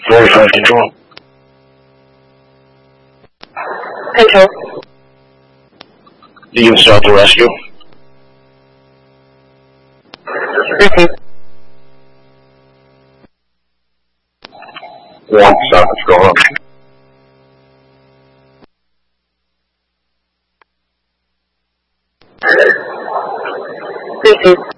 45 control. Control. Do you start the rescue? Receive. 1, stop, let's go home. Receive.